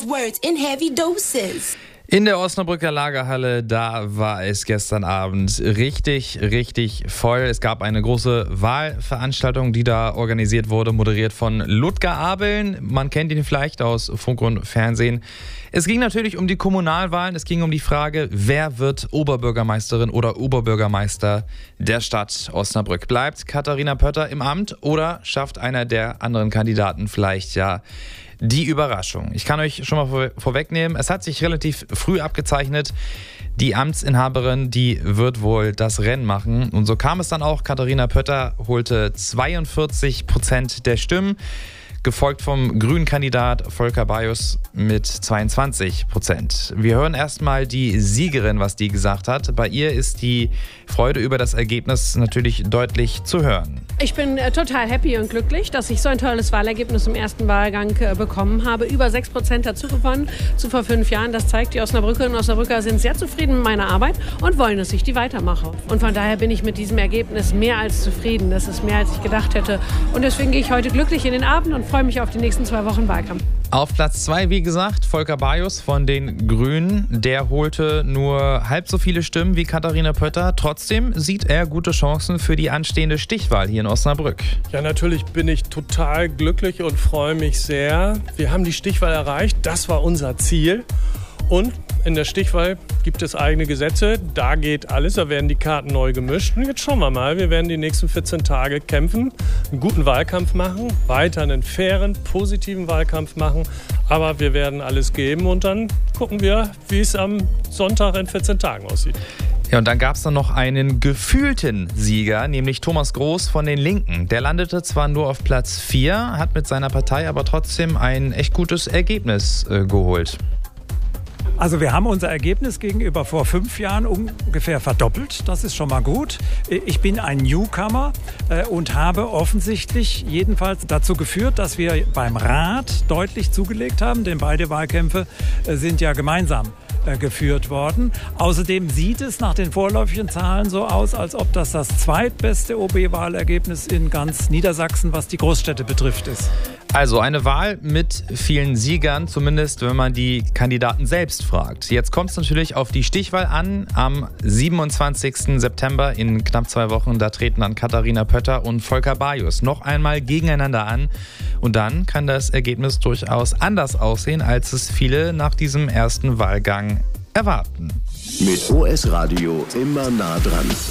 words in heavy doses. In der Osnabrücker Lagerhalle, da war es gestern Abend richtig voll. Es gab eine große Wahlveranstaltung, die da organisiert wurde, moderiert von Ludger Abeln. Man kennt ihn vielleicht aus Funk und Fernsehen. Es ging natürlich um die Kommunalwahlen. Es ging um die Frage, wer wird Oberbürgermeisterin oder Oberbürgermeister der Stadt Osnabrück? Bleibt Katharina Pötter im Amt oder schafft einer der anderen Kandidaten vielleicht ja die Überraschung? Ich kann euch schon mal vorwegnehmen, es hat sich relativ früh abgezeichnet, die Amtsinhaberin, die wird wohl das Rennen machen. Und so kam es dann auch. Katharina Pötter holte 42% der Stimmen, gefolgt vom grünen Kandidat Volker Bajus mit 22%. Wir hören erstmal die Siegerin, was die gesagt hat. Bei ihr ist die Freude über das Ergebnis natürlich deutlich zu hören. Ich bin total happy und glücklich, dass ich so ein tolles Wahlergebnis im ersten Wahlgang bekommen habe. Über 6% dazu gewonnen zu vor 5 Jahren. Das zeigt, die Osnabrückerinnen und Osnabrücker sind sehr zufrieden mit meiner Arbeit und wollen, dass ich die weitermache. Und von daher bin ich mit diesem Ergebnis mehr als zufrieden. Das ist mehr, als ich gedacht hätte. Und deswegen gehe ich heute glücklich in den Abend und freue mich auf die nächsten 2 Wochen Wahlkampf. Auf Platz 2, wie gesagt, Volker Bajus von den Grünen. Der holte nur halb so viele Stimmen wie Katharina Pötter. Trotzdem sieht er gute Chancen für die anstehende Stichwahl hier in Osnabrück. Ja, natürlich bin ich total glücklich und freue mich sehr. Wir haben die Stichwahl erreicht. Das war unser Ziel. Und in der Stichwahl gibt es eigene Gesetze. Da geht alles. Da werden die Karten neu gemischt. Und jetzt schauen wir mal. Wir werden die nächsten 14 Tage kämpfen, einen guten Wahlkampf machen, weiter einen fairen, positiven Wahlkampf machen. Aber wir werden alles geben und dann gucken wir, wie es am Sonntag in 14 Tagen aussieht. Ja, und dann gab es dann noch einen gefühlten Sieger, nämlich Thomas Groß von den Linken. Der landete zwar nur auf Platz 4, hat mit seiner Partei aber trotzdem ein echt gutes Ergebnis geholt. Also wir haben unser Ergebnis gegenüber vor 5 Jahren ungefähr verdoppelt. Das ist schon mal gut. Ich bin ein Newcomer und habe offensichtlich jedenfalls dazu geführt, dass wir beim Rat deutlich zugelegt haben, denn beide Wahlkämpfe sind ja gemeinsam geführt worden. Außerdem sieht es nach den vorläufigen Zahlen so aus, als ob das zweitbeste OB-Wahlergebnis in ganz Niedersachsen, was die Großstädte betrifft, ist. Also eine Wahl mit vielen Siegern, zumindest wenn man die Kandidaten selbst fragt. Jetzt kommt es natürlich auf die Stichwahl an. Am 27. September in knapp 2 Wochen, da treten dann Katharina Pötter und Volker Bajus noch einmal gegeneinander an. Und dann kann das Ergebnis durchaus anders aussehen, als es viele nach diesem ersten Wahlgang erwarten. Mit OS Radio immer nah dran.